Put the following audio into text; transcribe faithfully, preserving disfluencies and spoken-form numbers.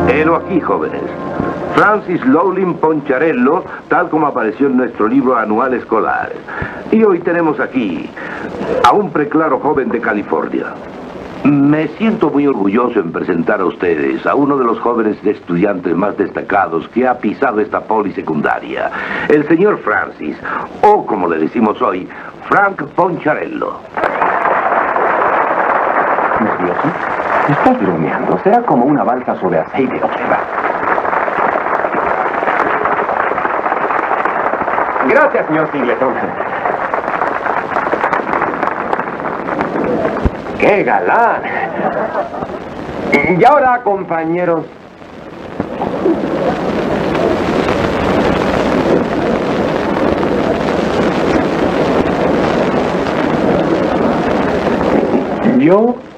Helo aquí, jóvenes. Francis Lowling Poncharello, tal como apareció en nuestro libro anual escolar. Y hoy tenemos aquí a un preclaro joven de California. Me siento muy orgulloso en presentar a ustedes a uno de los jóvenes de estudiantes más destacados que ha pisado esta polisecundaria, el señor Francis, o como le decimos hoy, Frank Poncharello. ¿Nervioso? Estás bromeando. Será como una balsa sobre aceite. Observa. Gracias, señor Singleton. ¡Qué galán! Y ahora, compañeros... Yo